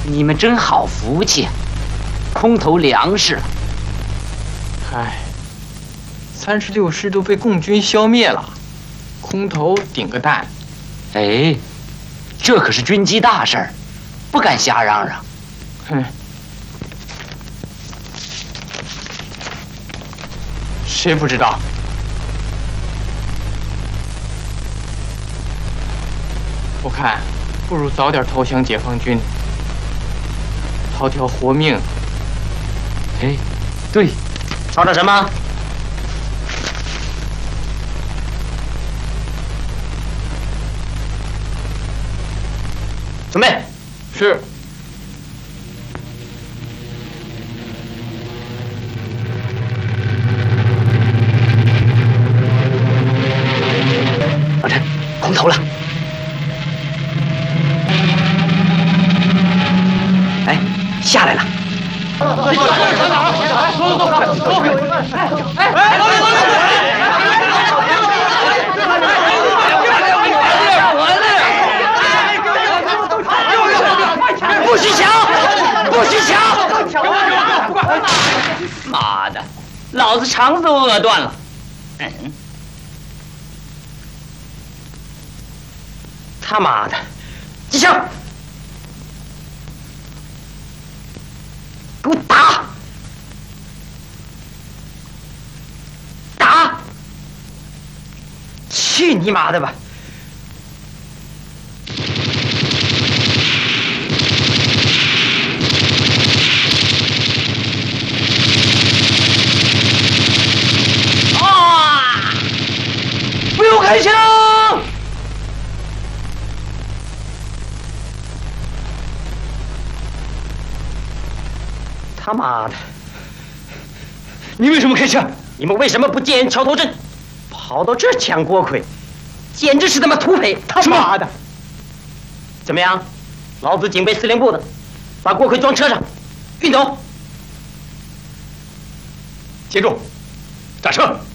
你们真好福气，空投粮食了。 唉，36师都被共军消灭了，空投顶个蛋。 哎，这可是军机大事儿，不敢瞎嚷嚷。 哼，谁不知道？我看，不如早点投降解放军，讨条活命。 哎，对，吵吵什么？准备。 是。 老陈，空投了。哎，下来了。不许抢！不许抢！妈的，老子肠子都饿断了。他妈的，机枪！给我打！打！去你妈的吧！啊！不用开枪！他妈的！你为什么开枪？你们为什么不建桥头镇？跑到这儿抢锅盔，简直是他妈土匪！他妈的！怎么样？老子警备司令部的，把锅盔装车上，运走。 接住！下车！